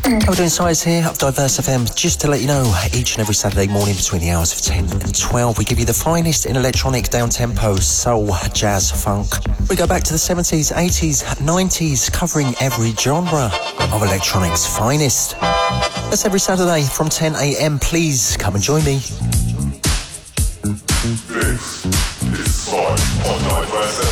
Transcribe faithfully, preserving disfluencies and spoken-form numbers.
How are we doing, Size here of Diverse F M? Just to let you know, each and every Saturday morning between the hours of ten and twelve, we give you the finest in electronic, down-tempo, soul, jazz, funk. We go back to the seventies, eighties, nineties, covering every genre of electronic's finest. That's every Saturday from ten a m. Please come and join me. This is Size on Diverse F M.